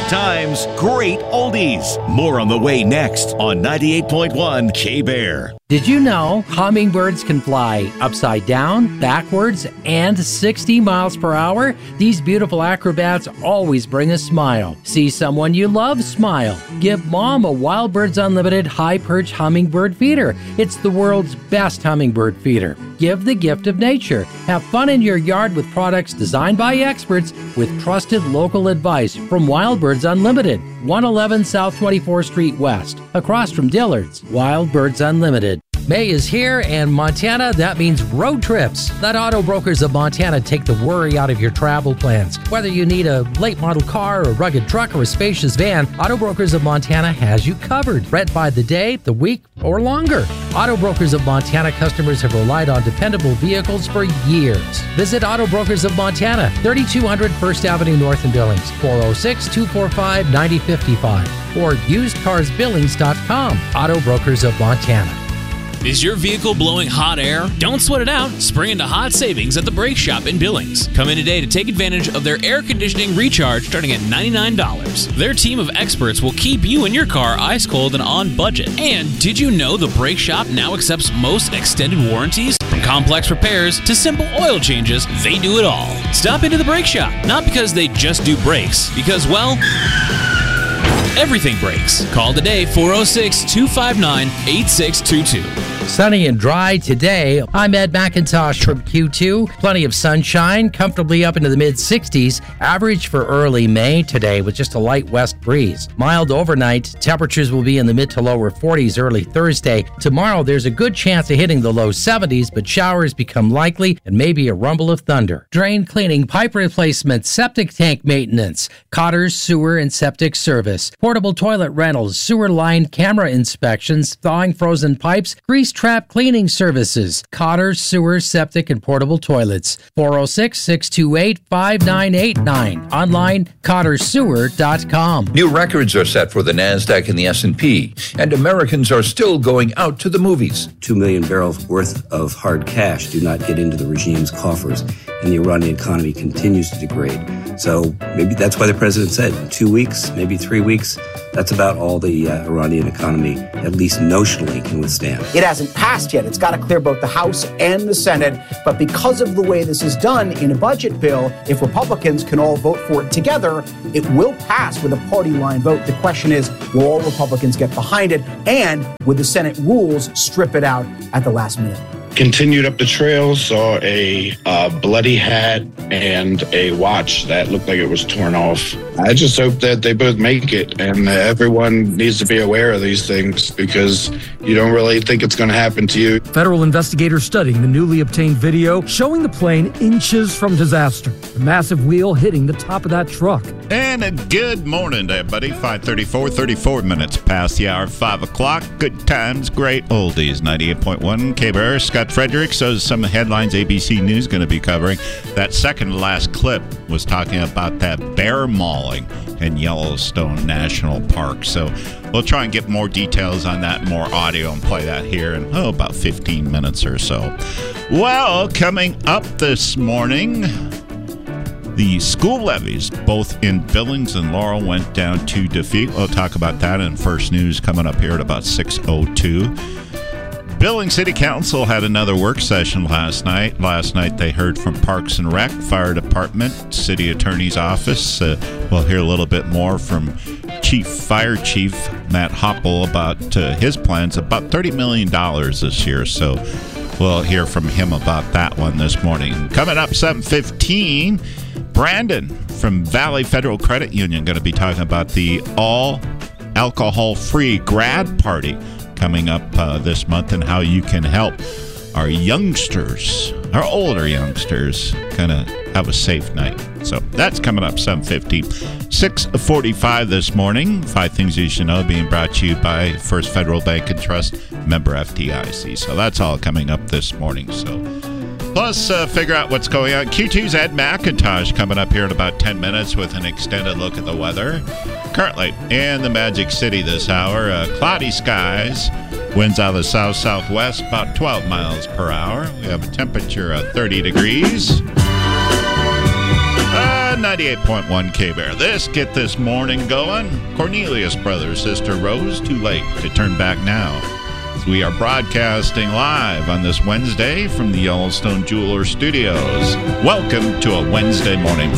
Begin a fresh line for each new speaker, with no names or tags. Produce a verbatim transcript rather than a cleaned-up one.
times, great oldies. More on the way next on ninety-eight point one K-Bear.
Did you know hummingbirds can fly upside down, backwards, and sixty miles per hour? These beautiful acrobats always bring a smile. See someone you love, smile. Give mom a Wild Birds Unlimited high perch hummingbird feeder. It's the world's best hummingbird feeder. Give the gift of nature. Have fun in your yard with products designed by experts with trusted local advice from Wild Birds Unlimited. one eleven South twenty-fourth Street West, across from Dillard's. Wild Birds Unlimited. May is here, and Montana, that means road trips. Let Auto Brokers of Montana take the worry out of your travel plans. Whether you need a late model car, a rugged truck, or a spacious van, Auto Brokers of Montana has you covered. Rent by the day, the week, or longer. Auto Brokers of Montana customers have relied on dependable vehicles for years. Visit Auto Brokers of Montana, thirty-two hundred First Avenue North in Billings, four oh six, two four five, nine oh five five, or used cars billings dot com. Auto Brokers of Montana.
Is your vehicle blowing hot air? Don't sweat it out. Spring into hot savings at the Brake Shop in Billings. Come in today to take advantage of their air conditioning recharge starting at ninety-nine dollars. Their team of experts will keep you and your car ice cold and on budget. And did you know the Brake Shop now accepts most extended warranties? From complex repairs to simple oil changes, they do it all. Stop into the Brake Shop, not because they just do brakes, because, well, everything breaks. Call today, four oh six, two five nine, eight six two two.
Sunny and dry today. I'm Ed McIntosh from Q two. Plenty of sunshine, comfortably up into the mid sixties. Average for early May today with just a light west breeze. Mild overnight. Temperatures will be in the mid to lower forties early Thursday. Tomorrow, there's a good chance of hitting the low seventies, but showers become likely and maybe a rumble of thunder. Drain cleaning, pipe replacement, septic tank maintenance, Cotter's Sewer and Septic Service, portable toilet rentals, sewer line camera inspections, thawing frozen pipes, grease trap cleaning services, Cotter, Sewer, Septic, and Portable Toilets. four oh six, six two eight, five nine eight nine. Online, cotter sewer dot com.
New records are set for the NASDAQ and the S and P, and Americans are still going out to the movies.
Two million barrels worth of hard cash do not get into the regime's coffers, and the Iranian economy continues to degrade. So maybe that's why the president said two weeks, maybe three weeks. That's about all the uh, Iranian economy, at least notionally, can withstand.
It hasn't passed yet. It's got to clear both the House and the Senate. But because of the way this is done in a budget bill, if Republicans can all vote for it together, it will pass with a party line vote. The question is, will all Republicans get behind it? And would the Senate rules strip it out at the last minute?
Continued up the trail, saw a uh, bloody hat and a watch that looked like it was torn off. I just hope that they both make it, and everyone needs to be aware of these things because you don't really think it's going to happen to you.
Federal investigators studying the newly obtained video showing the plane inches from disaster. The massive wheel hitting the top of that truck.
And a good morning to everybody. five thirty-four, thirty-four minutes past the hour, five o'clock. Good times, great oldies. ninety-eight point one K-Bear. Scott Fredericks. Those are some headlines A B C News going to be covering. That second to last clip was talking about that bear mauling in Yellowstone National Park. So we'll try and get more details on that, more audio, and play that here in, oh, about fifteen minutes or so. Well, coming up this morning, the school levies, both in Billings and Laurel, went down to defeat. We'll talk about that in First News coming up here at about six oh two. Billings City Council had another work session last night. Last night they heard from Parks and Rec, Fire Department, City Attorney's Office. Uh, we'll hear a little bit more from Chief Fire Chief Matt Hoppel about uh, his plans, about thirty million dollars this year. So we'll hear from him about that one this morning. Coming up seven fifteen, Brandon from Valley Federal Credit Union going to be talking about the all alcohol-free grad party coming up uh, this month and how you can help our youngsters, our older youngsters, kind of have a safe night. So that's coming up seven fifty. six forty-five this morning. Five things you should know being brought to you by First Federal Bank and Trust, member F D I C. So that's all coming up this morning. So plus, uh, figure out what's going on. Q two's Ed McIntosh coming up here in about ten minutes with an extended look at the weather. Currently in the Magic City this hour, uh, cloudy skies, winds out of the south-southwest, about twelve miles per hour. We have a temperature of thirty degrees. Uh, ninety-eight point one K-Bear. This, get this morning going. Cornelius Brothers, Sister Rose, too late to turn back now. We are broadcasting live on this Wednesday from the Yellowstone Jeweler Studios. Welcome to a Wednesday morning